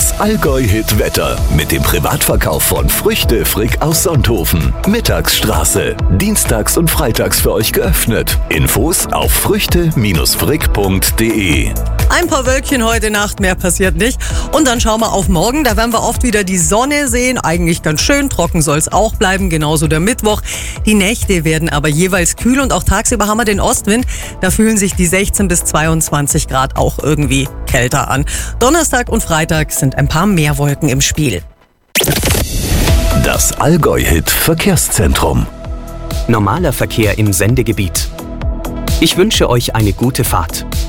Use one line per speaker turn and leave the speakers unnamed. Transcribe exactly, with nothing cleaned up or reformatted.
Das Allgäu-Hit-Wetter mit dem Privatverkauf von Früchte Frick aus Sonthofen. Mittagsstraße. Dienstags und freitags für euch geöffnet. Infos auf früchte frick punkt de.
Ein paar Wölkchen heute Nacht, mehr passiert nicht. Und dann schauen wir auf morgen. Da werden wir oft wieder die Sonne sehen. Eigentlich ganz schön, trocken soll es auch bleiben. Genauso der Mittwoch. Die Nächte werden aber jeweils kühl und auch tagsüber haben wir den Ostwind. Da fühlen sich die sechzehn bis zweiundzwanzig Grad auch irgendwie kälter an. Donnerstag und Freitag sind ein paar mehr Wolken im Spiel.
Das Allgäu-Hit Verkehrszentrum.
Normaler Verkehr im Sendegebiet. Ich wünsche euch eine gute Fahrt.